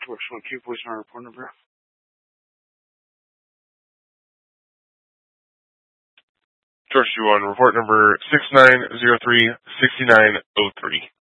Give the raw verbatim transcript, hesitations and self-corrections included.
Torch one Q, voice my report number. Torch two one, report number six nine zero three six nine zero three.